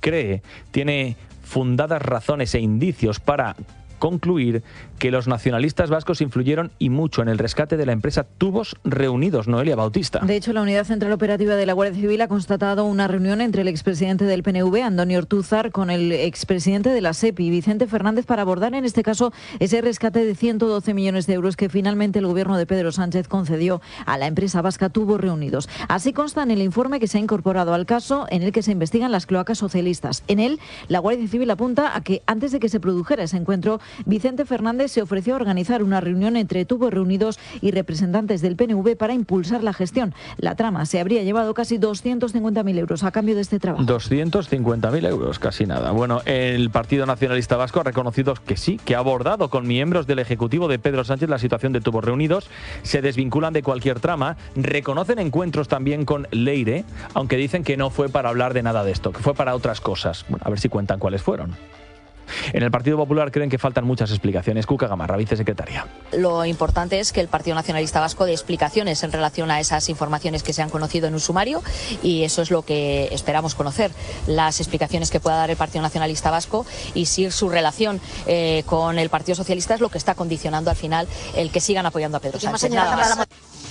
tiene fundadas razones e indicios para concluir que los nacionalistas vascos influyeron y mucho en el rescate de la empresa Tubos Reunidos. Noelia Bautista. De hecho, la Unidad Central Operativa de la Guardia Civil ha constatado una reunión entre el expresidente del PNV, Antonio Ortúzar, con el expresidente de la SEPI, Vicente Fernández, para abordar en este caso ese rescate de 112 millones de euros que finalmente el gobierno de Pedro Sánchez concedió a la empresa vasca Tubos Reunidos. Así consta en el informe que se ha incorporado al caso en el que se investigan las cloacas socialistas. En él, la Guardia Civil apunta a que antes de que se produjera ese encuentro, Vicente Fernández se ofreció a organizar una reunión entre Tubos Reunidos y representantes del PNV para impulsar la gestión. La trama se habría llevado casi 250.000 euros a cambio de este trabajo. 250.000 euros, casi nada. Bueno, el Partido Nacionalista Vasco ha reconocido que sí, que ha abordado con miembros del Ejecutivo de Pedro Sánchez la situación de Tubos Reunidos. Se desvinculan de cualquier trama. Reconocen encuentros también con Leire, aunque dicen que no fue para hablar de nada de esto, que fue para otras cosas. Bueno, a ver si cuentan cuáles fueron. En el Partido Popular creen que faltan muchas explicaciones. Cuca Gamarra, vicesecretaria. Lo importante es que el Partido Nacionalista Vasco dé explicaciones en relación a esas informaciones que se han conocido en un sumario, y eso es lo que esperamos conocer, las explicaciones que pueda dar el Partido Nacionalista Vasco, y si su relación con el Partido Socialista es lo que está condicionando al final el que sigan apoyando a Pedro Sánchez. Nada más.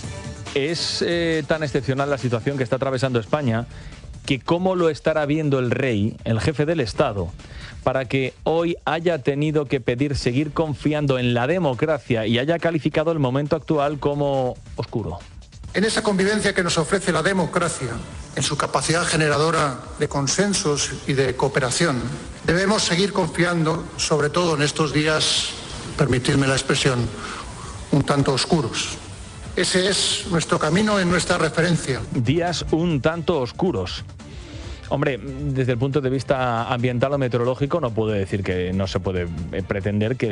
Es tan excepcional la situación que está atravesando España que cómo lo estará viendo el rey, el jefe del Estado, para que hoy haya tenido que pedir seguir confiando en la democracia y haya calificado el momento actual como oscuro. En esa convivencia que nos ofrece la democracia, en su capacidad generadora de consensos y de cooperación, debemos seguir confiando, sobre todo en estos días, permitidme la expresión, un tanto oscuros. Ese es nuestro camino y nuestra referencia. Días un tanto oscuros. Hombre, desde el punto de vista ambiental o meteorológico no puedo decir que no se puede pretender que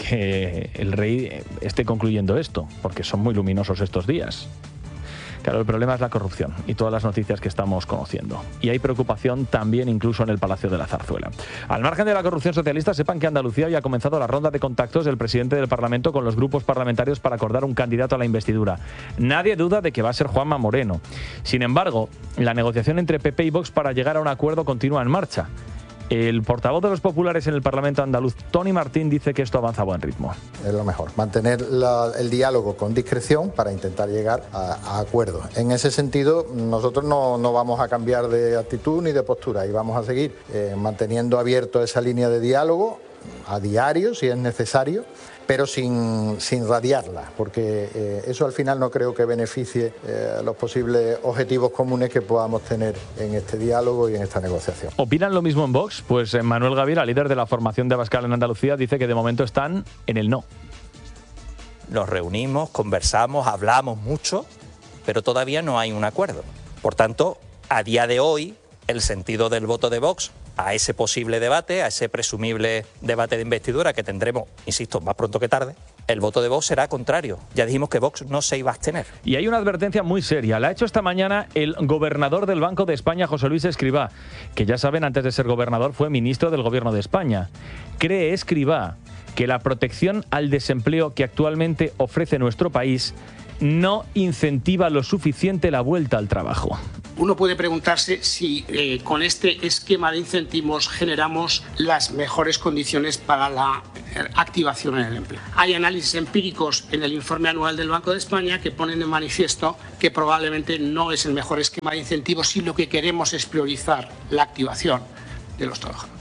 el rey esté concluyendo esto, porque son muy luminosos estos días. Claro, el problema es la corrupción y todas las noticias que estamos conociendo. Y hay preocupación también incluso en el Palacio de la Zarzuela. Al margen de la corrupción socialista, sepan que Andalucía hoy ha comenzado la ronda de contactos del presidente del Parlamento con los grupos parlamentarios para acordar un candidato a la investidura. Nadie duda de que va a ser Juanma Moreno. Sin embargo, la negociación entre PP y Vox para llegar a un acuerdo continúa en marcha. El portavoz de los populares en el Parlamento andaluz, Tony Martín, dice que esto avanza a buen ritmo. Es lo mejor, mantener el diálogo con discreción para intentar llegar a acuerdos. En ese sentido, nosotros no vamos a cambiar de actitud ni de postura y vamos a seguir manteniendo abierto esa línea de diálogo a diario, si es necesario, pero sin radiarla, porque eso al final no creo que beneficie los posibles objetivos comunes que podamos tener en este diálogo y en esta negociación. ¿Opinan lo mismo en Vox? Pues Manuel Gaviria, líder de la formación de Abascal en Andalucía, dice que de momento están en el no. Nos reunimos, conversamos, hablamos mucho, pero todavía no hay un acuerdo. Por tanto, a día de hoy, el sentido del voto de Vox a ese posible debate, a ese presumible debate de investidura que tendremos, insisto, más pronto que tarde, el voto de Vox será contrario. Ya dijimos que Vox no se iba a abstener. Y hay una advertencia muy seria. La ha hecho esta mañana el gobernador del Banco de España, José Luis Escrivá, que ya saben, antes de ser gobernador fue ministro del Gobierno de España. Cree Escrivá que la protección al desempleo que actualmente ofrece nuestro país no incentiva lo suficiente la vuelta al trabajo. Uno puede preguntarse si con este esquema de incentivos generamos las mejores condiciones para la activación en el empleo. Hay análisis empíricos en el informe anual del Banco de España que ponen de manifiesto que probablemente no es el mejor esquema de incentivos si lo que queremos es priorizar la activación de los trabajadores.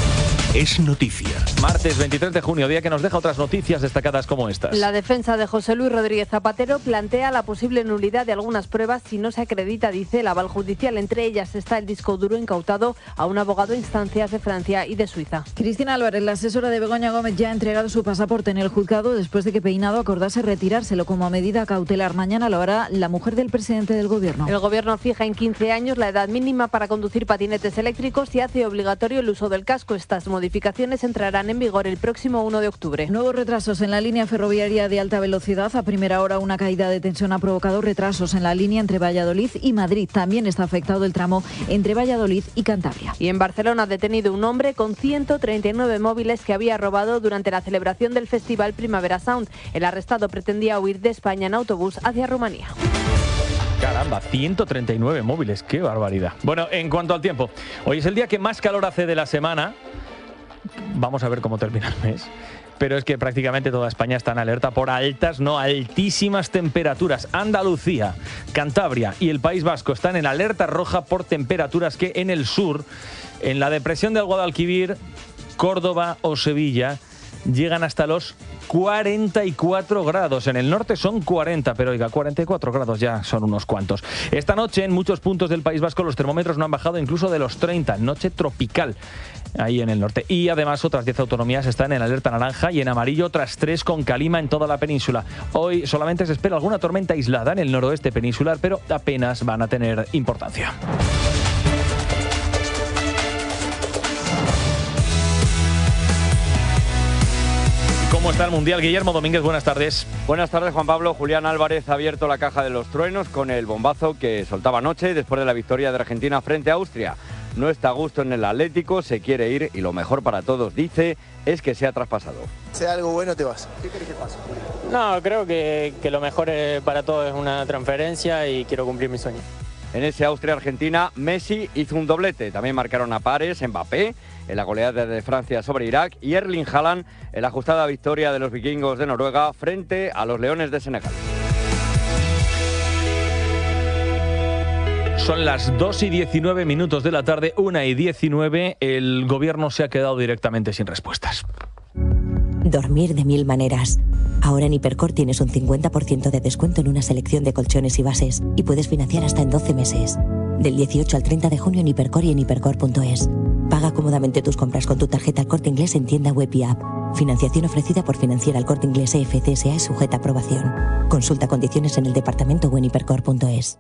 Es noticia. Martes 23 de junio, día que nos deja otras noticias destacadas como estas. La defensa de José Luis Rodríguez Zapatero plantea la posible nulidad de algunas pruebas si no se acredita, dice, el aval judicial. Entre ellas está el disco duro incautado a un abogado en instancias de Francia y de Suiza. Cristina Álvarez, la asesora de Begoña Gómez, ya ha entregado su pasaporte en el juzgado después de que Peinado acordase retirárselo como medida cautelar. Mañana lo hará la mujer del presidente del Gobierno. El Gobierno fija en 15 años la edad mínima para conducir patinetes eléctricos y hace obligatorio el uso del casco. Estas modificaciones entrarán en vigor el próximo 1 de octubre. Nuevos retrasos en la línea ferroviaria de alta velocidad. A primera hora, una caída de tensión ha provocado retrasos en la línea entre Valladolid y Madrid. También está afectado el tramo entre Valladolid y Cantabria. Y en Barcelona ha detenido un hombre con 139 móviles que había robado durante la celebración del festival Primavera Sound. El arrestado pretendía huir de España en autobús hacia Rumanía. Caramba, 139 móviles, qué barbaridad. Bueno, en cuanto al tiempo, hoy es el día que más calor hace de la semana. Vamos a ver cómo termina el mes. Pero es que prácticamente toda España está en alerta por altísimas temperaturas. Andalucía, Cantabria y el País Vasco están en alerta roja por temperaturas que en el sur, en la depresión del Guadalquivir, Córdoba o Sevilla, llegan hasta los 44 grados. En el norte son 40, pero oiga, 44 grados ya son unos cuantos. Esta noche en muchos puntos del País Vasco los termómetros no han bajado incluso de los 30. Noche tropical ahí en el norte. Y además otras 10 autonomías están en alerta naranja y en amarillo otras 3 con calima en toda la península. Hoy solamente se espera alguna tormenta aislada en el noroeste peninsular, pero apenas van a tener importancia. ¿Cómo está el Mundial? Guillermo Domínguez, buenas tardes. Buenas tardes, Juan Pablo. Julián Álvarez ha abierto la caja de los truenos con el bombazo que soltaba anoche después de la victoria de Argentina frente a Austria. no está a gusto en el Atlético, se quiere ir y lo mejor para todos, dice, es que sea traspasado. Sea algo bueno, te vas. ¿Qué querés que pase? No, creo que lo mejor para todos es una transferencia y quiero cumplir mi sueño. En ese Austria-Argentina, Messi hizo un doblete. También marcaron a pares Mbappé en la goleada de Francia sobre Irak y Erling Haaland en la ajustada victoria de los vikingos de Noruega frente a los Leones de Senegal. Son las 2:19 de la tarde, 1:19. El gobierno se ha quedado directamente sin respuestas. Dormir de mil maneras. Ahora en Hipercor tienes un 50% de descuento en una selección de colchones y bases y puedes financiar hasta en 12 meses. Del 18 al 30 de junio en Hipercor y en hipercor.es. Paga cómodamente tus compras con tu tarjeta El Corte Inglés en tienda web y app. Financiación ofrecida por Financiera El Corte Inglés EFCSA y sujeta a aprobación. Consulta condiciones en el departamento o en hipercor.es.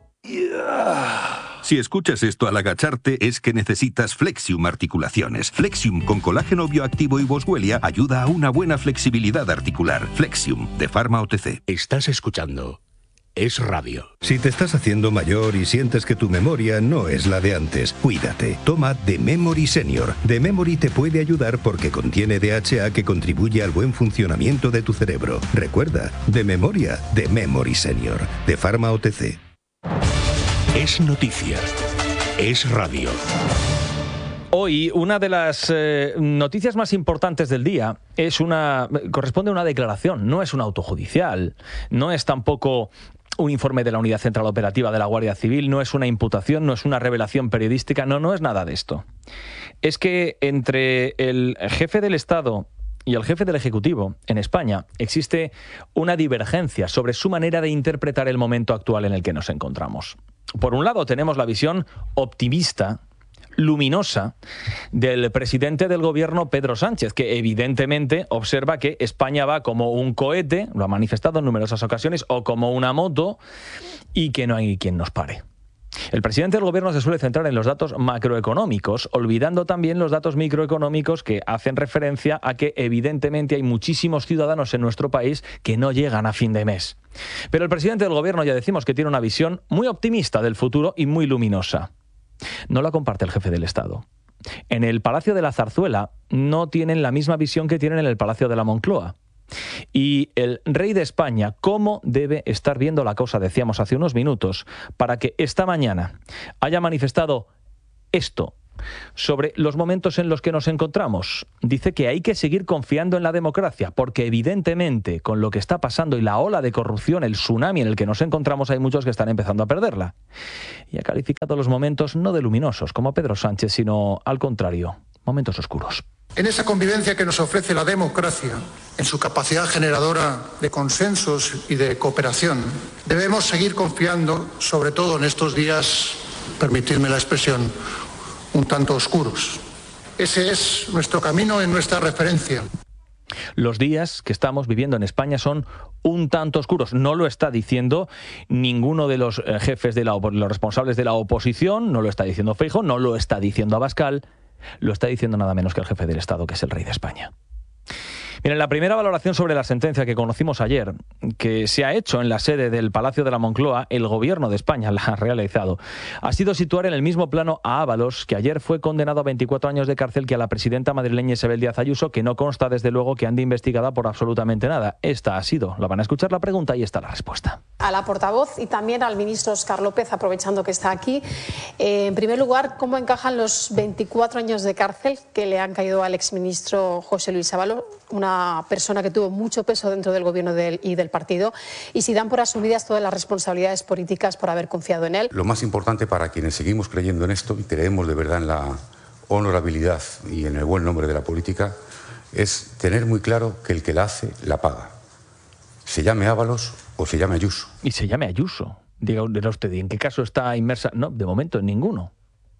Si escuchas esto al agacharte es que necesitas Flexium Articulaciones. Flexium con colágeno bioactivo y boswellia ayuda a una buena flexibilidad articular. Flexium, de Pharma OTC. Estás escuchando Es Radio. Si te estás haciendo mayor y sientes que tu memoria no es la de antes, cuídate. Toma The Memory Senior. The Memory te puede ayudar porque contiene DHA que contribuye al buen funcionamiento de tu cerebro. Recuerda, de memoria, The Memory Senior, de Pharma OTC. Es noticia. Es radio. Hoy, una de las noticias más importantes del día corresponde a una declaración, no es una autojudicial, no es tampoco un informe de la Unidad Central Operativa de la Guardia Civil, no es una imputación, no es una revelación periodística, no es nada de esto. Es que entre el jefe del Estado y el jefe del Ejecutivo en España existe una divergencia sobre su manera de interpretar el momento actual en el que nos encontramos. Por un lado tenemos la visión optimista, luminosa, del presidente del gobierno, Pedro Sánchez, que evidentemente observa que España va como un cohete, lo ha manifestado en numerosas ocasiones, o como una moto, y que no hay quien nos pare. El presidente del gobierno se suele centrar en los datos macroeconómicos, olvidando también los datos microeconómicos que hacen referencia a que evidentemente hay muchísimos ciudadanos en nuestro país que no llegan a fin de mes. Pero el presidente del gobierno ya decimos que tiene una visión muy optimista del futuro y muy luminosa. No la comparte el jefe del Estado. En el Palacio de la Zarzuela no tienen la misma visión que tienen en el Palacio de la Moncloa. Y el rey de España, ¿cómo debe estar viendo la cosa? Decíamos hace unos minutos, para que esta mañana haya manifestado esto sobre los momentos en los que nos encontramos. Dice que hay que seguir confiando en la democracia, porque evidentemente con lo que está pasando y la ola de corrupción, el tsunami en el que nos encontramos, hay muchos que están empezando a perderla. Y ha calificado los momentos no de luminosos, como Pedro Sánchez, sino al contrario, momentos oscuros. En esa convivencia que nos ofrece la democracia, en su capacidad generadora de consensos y de cooperación, debemos seguir confiando, sobre todo en estos días, permitidme la expresión, un tanto oscuros. Ese es nuestro camino y nuestra referencia. Los días que estamos viviendo en España son un tanto oscuros. No lo está diciendo ninguno de los jefes de los responsables de la oposición, no lo está diciendo Feijóo, no lo está diciendo Abascal, lo está diciendo nada menos que el jefe del Estado, que es el rey de España. Miren, la primera valoración sobre la sentencia que conocimos ayer, que se ha hecho en la sede del Palacio de la Moncloa, el Gobierno de España la ha realizado, ha sido situar en el mismo plano a Ábalos, que ayer fue condenado a 24 años de cárcel, que a la presidenta madrileña Isabel Díaz Ayuso, que no consta desde luego que ande investigada por absolutamente nada. Esta ha sido, la van a escuchar la pregunta y está la respuesta. A la portavoz y también al ministro Óscar López, aprovechando que está aquí. En primer lugar, ¿cómo encajan los 24 años de cárcel que le han caído al exministro José Luis Ábalos, una persona que tuvo mucho peso dentro del gobierno y del partido, y si dan por asumidas todas las responsabilidades políticas por haber confiado en él? Lo más importante para quienes seguimos creyendo en esto y creemos de verdad en la honorabilidad y en el buen nombre de la política es tener muy claro que el que la hace, la paga. Se llame Ábalos o se llame Ayuso. Y se llame Ayuso. Diga usted, ¿en qué caso está inmersa? No, de momento en ninguno.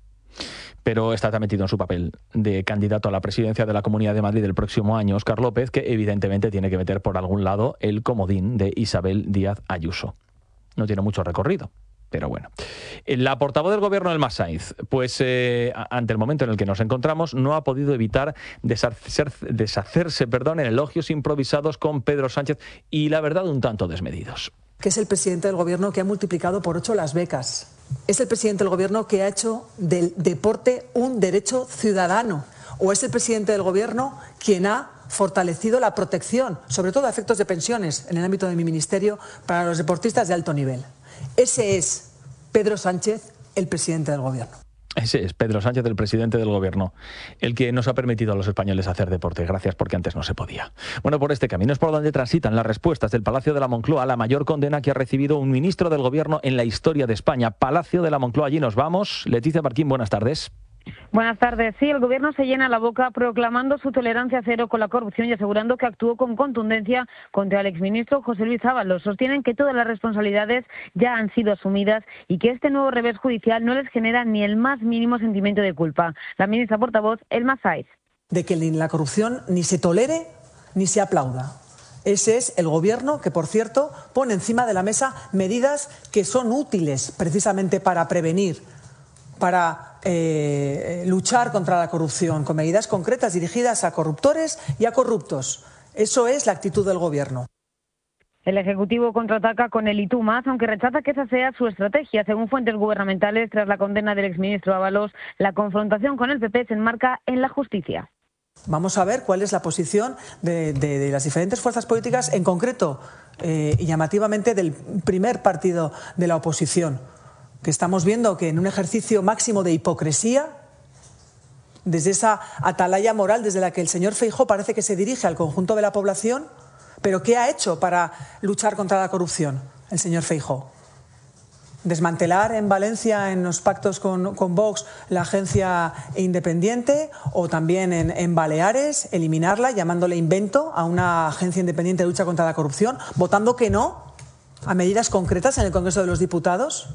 Pero está metido en su papel de candidato a la presidencia de la Comunidad de Madrid del próximo año, Óscar López, que evidentemente tiene que meter por algún lado el comodín de Isabel Díaz Ayuso. No tiene mucho recorrido, pero bueno. La portavoz del gobierno, Elma Sainz, pues ante el momento en el que nos encontramos, no ha podido evitar deshacerse en elogios improvisados con Pedro Sánchez y la verdad un tanto desmedidos. Que es el presidente del gobierno que ha multiplicado por 8 las becas es el presidente del Gobierno que ha hecho del deporte un derecho ciudadano, o es el presidente del Gobierno quien ha fortalecido la protección, sobre todo a efectos de pensiones, en el ámbito de mi ministerio, para los deportistas de alto nivel. Ese es Pedro Sánchez, el presidente del Gobierno. Ese es Pedro Sánchez, el presidente del Gobierno, el que nos ha permitido a los españoles hacer deporte. Gracias, porque antes no se podía. Bueno, por este camino es por donde transitan las respuestas del Palacio de la Moncloa a la mayor condena que ha recibido un ministro del Gobierno en la historia de España. Palacio de la Moncloa, allí nos vamos. Leticia Marquín, buenas tardes. Buenas tardes. Sí, el Gobierno se llena la boca proclamando su tolerancia cero con la corrupción y asegurando que actuó con contundencia contra el exministro José Luis Ábalos. Sostienen que todas las responsabilidades ya han sido asumidas y que este nuevo revés judicial no les genera ni el más mínimo sentimiento de culpa. La ministra portavoz, Elma Sáez. De que la corrupción ni se tolere ni se aplauda. Ese es el Gobierno que, por cierto, pone encima de la mesa medidas que son útiles precisamente para prevenir, para luchar contra la corrupción, con medidas concretas dirigidas a corruptores y a corruptos. Eso es la actitud del Gobierno. El Ejecutivo contraataca con el "y tú más", aunque rechaza que esa sea su estrategia. Según fuentes gubernamentales, tras la condena del exministro Ábalos, la confrontación con el PP se enmarca en la justicia. Vamos a ver cuál es la posición de las diferentes fuerzas políticas, en concreto y llamativamente del primer partido de la oposición, que estamos viendo que en un ejercicio máximo de hipocresía, desde esa atalaya moral desde la que el señor Feijóo parece que se dirige al conjunto de la población, pero ¿qué ha hecho para luchar contra la corrupción el señor Feijóo? Desmantelar en Valencia, en los pactos con Vox, la agencia independiente, o también en Baleares, eliminarla, llamándole invento a una agencia independiente de lucha contra la corrupción, votando que no a medidas concretas en el Congreso de los Diputados.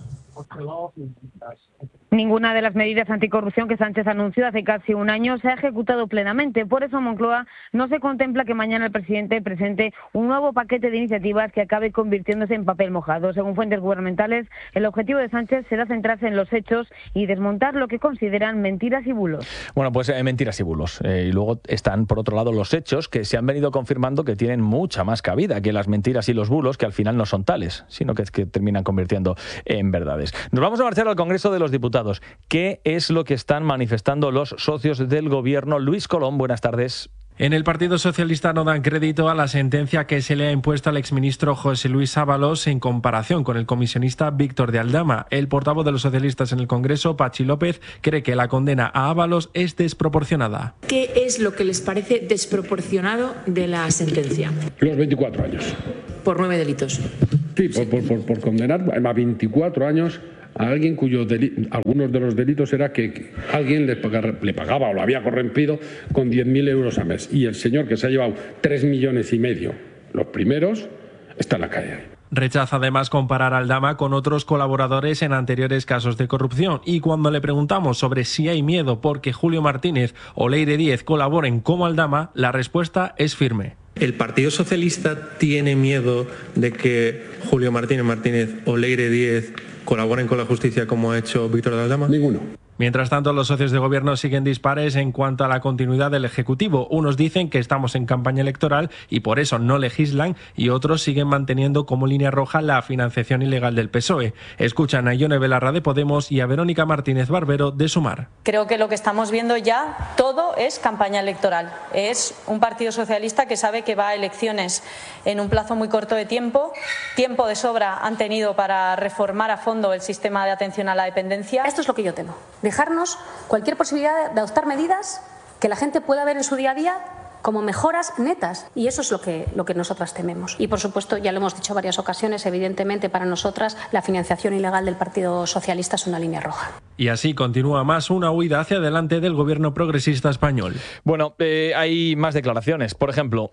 Ninguna de las medidas anticorrupción que Sánchez anunció hace casi un año se ha ejecutado plenamente. Por eso, en Moncloa no se contempla que mañana el presidente presente un nuevo paquete de iniciativas que acabe convirtiéndose en papel mojado. Según fuentes gubernamentales, el objetivo de Sánchez será centrarse en los hechos y desmontar lo que consideran mentiras y bulos. Bueno, pues mentiras y bulos. Y luego están, por otro lado, los hechos que se han venido confirmando que tienen mucha más cabida que las mentiras y los bulos, que al final no son tales, sino que terminan convirtiendo en verdades. Nos vamos a marchar al Congreso de los Diputados. ¿Qué es lo que están manifestando los socios del Gobierno? Luis Colón, buenas tardes. En el Partido Socialista no dan crédito a la sentencia que se le ha impuesto al exministro José Luis Ábalos en comparación con el comisionista Víctor de Aldama. El portavoz de los socialistas en el Congreso, Pachi López, cree que la condena a Ábalos es desproporcionada. ¿Qué es lo que les parece desproporcionado de la sentencia? Los 24 años. Por 9 delitos. Sí, por condenar a 24 años a alguien cuyos algunos de los delitos era que alguien le pagaba o lo había corrompido con 10.000 euros a mes. Y el señor que se ha llevado 3,5 millones, los primeros, está en la calle. Rechaza además comparar a Aldama con otros colaboradores en anteriores casos de corrupción. Y cuando le preguntamos sobre si hay miedo porque Julio Martínez o Leire Díez colaboren como Aldama, la respuesta es firme. ¿El Partido Socialista tiene miedo de que Julio Martínez o Leire Díez colaboren con la justicia como ha hecho Víctor de Aldama? Ninguno. Mientras tanto, los socios de gobierno siguen dispares en cuanto a la continuidad del Ejecutivo. Unos dicen que estamos en campaña electoral y por eso no legislan, y otros siguen manteniendo como línea roja la financiación ilegal del PSOE. Escuchan a Ione Belarra de Podemos y a Verónica Martínez Barbero de Sumar. Creo que lo que estamos viendo ya todo es campaña electoral. Es un Partido Socialista que sabe que va a elecciones en un plazo muy corto de tiempo. Tiempo de sobra han tenido para reformar a fondo el sistema de atención a la dependencia. Esto es lo que yo temo. Dejarnos cualquier posibilidad de adoptar medidas que la gente pueda ver en su día a día como mejoras netas. Y eso es lo que nosotras tememos. Y, por supuesto, ya lo hemos dicho en varias ocasiones, evidentemente para nosotras la financiación ilegal del Partido Socialista es una línea roja. Y así continúa más una huida hacia adelante del gobierno progresista español. Bueno, hay más declaraciones. Por ejemplo,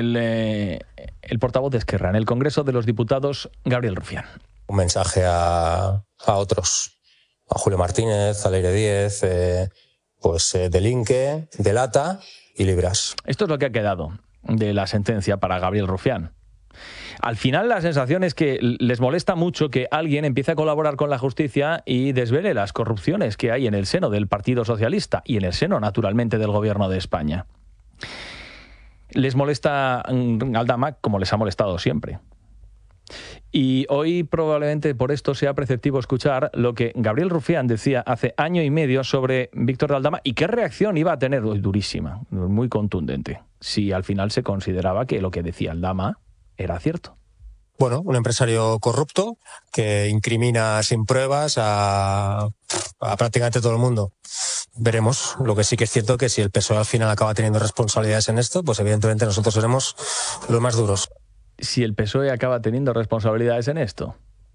el portavoz de Esquerra en el Congreso de los Diputados, Gabriel Rufián. Un mensaje a otros, a Julio Martínez, a Leire Díez, delinque, delata y libras. Esto es lo que ha quedado de la sentencia para Gabriel Rufián. Al final la sensación es que les molesta mucho que alguien empiece a colaborar con la justicia y desvele las corrupciones que hay en el seno del Partido Socialista y en el seno, naturalmente, del Gobierno de España. Les molesta Aldama como les ha molestado siempre. Y hoy probablemente por esto sea preceptivo escuchar lo que Gabriel Rufián decía hace año y medio sobre Víctor de Aldama y qué reacción iba a tener, durísima, muy contundente, si al final se consideraba que lo que decía Aldama era cierto. Bueno, un empresario corrupto que incrimina sin pruebas a prácticamente todo el mundo. Veremos. Lo que sí que es cierto que si el PSOE al final acaba teniendo responsabilidades en esto, pues evidentemente nosotros seremos los más duros. Si el PSOE acaba teniendo responsabilidades en esto.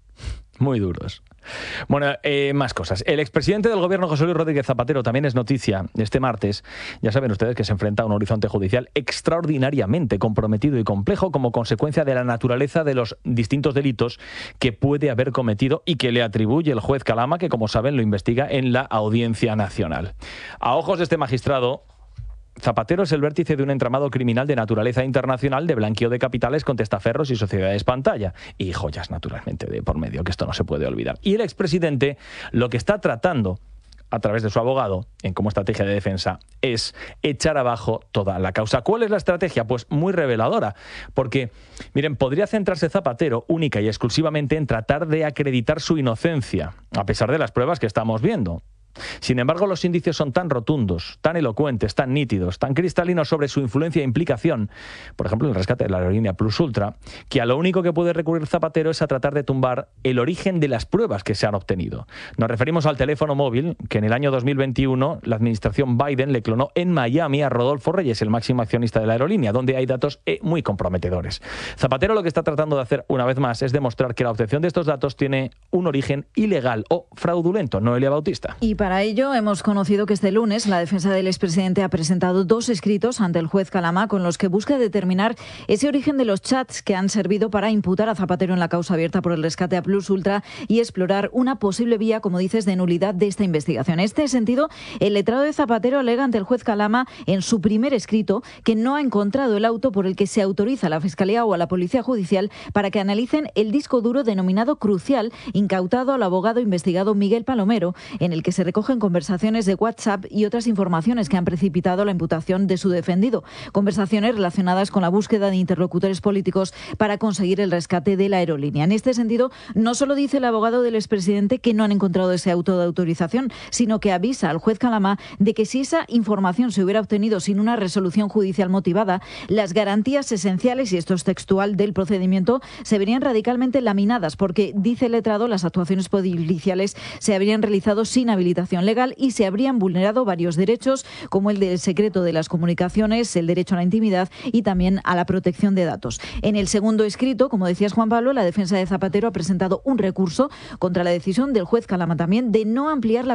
Muy duros. Bueno, más cosas. El expresidente del gobierno, José Luis Rodríguez Zapatero, también es noticia este martes. Ya saben ustedes que se enfrenta a un horizonte judicial extraordinariamente comprometido y complejo como consecuencia de la naturaleza de los distintos delitos que puede haber cometido y que le atribuye el juez Calama, que como saben lo investiga en la Audiencia Nacional. A ojos de este magistrado, Zapatero es el vértice de un entramado criminal de naturaleza internacional de blanqueo de capitales con testaferros y sociedades pantalla. Y joyas, naturalmente, de por medio, que esto no se puede olvidar. Y el expresidente lo que está tratando, a través de su abogado, como estrategia de defensa, es echar abajo toda la causa. ¿Cuál es la estrategia? Pues muy reveladora. Porque, miren, podría centrarse Zapatero única y exclusivamente en tratar de acreditar su inocencia, a pesar de las pruebas que estamos viendo. Sin embargo, los indicios son tan rotundos, tan elocuentes, tan nítidos, tan cristalinos sobre su influencia e implicación, por ejemplo, en el rescate de la aerolínea Plus Ultra, que a lo único que puede recurrir Zapatero es a tratar de tumbar el origen de las pruebas que se han obtenido. Nos referimos al teléfono móvil que en el año 2021 la administración Biden le clonó en Miami a Rodolfo Reyes, el máximo accionista de la aerolínea, donde hay datos muy comprometedores. Zapatero lo que está tratando de hacer una vez más es demostrar que la obtención de estos datos tiene un origen ilegal o fraudulento. Noelia Bautista. Y para ello hemos conocido que este lunes la defensa del expresidente ha presentado 2 escritos ante el juez Calama con los que busca determinar ese origen de los chats que han servido para imputar a Zapatero en la causa abierta por el rescate a Plus Ultra y explorar una posible vía, como dices, de nulidad de esta investigación. En este sentido, el letrado de Zapatero alega ante el juez Calama en su primer escrito que no ha encontrado el auto por el que se autoriza a la Fiscalía o a la Policía Judicial para que analicen el disco duro denominado Crucial, incautado al abogado investigado Miguel Palomero, en el que se recogen conversaciones de WhatsApp y otras informaciones que han precipitado la imputación de su defendido. Conversaciones relacionadas con la búsqueda de interlocutores políticos para conseguir el rescate de la aerolínea. En este sentido, no solo dice el abogado del expresidente que no han encontrado ese auto de autorización, sino que avisa al juez Calama de que si esa información se hubiera obtenido sin una resolución judicial motivada, las garantías esenciales, y esto es textual, del procedimiento se verían radicalmente laminadas, porque, dice el letrado, las actuaciones policiales se habrían realizado sin habilitación legal y se habrían vulnerado varios derechos, como el del secreto de las comunicaciones, el derecho a la intimidad y también a la protección de datos. En el segundo escrito, como decías, Juan Pablo, la defensa de Zapatero ha presentado un recurso contra la decisión del juez Calama también de no ampliar la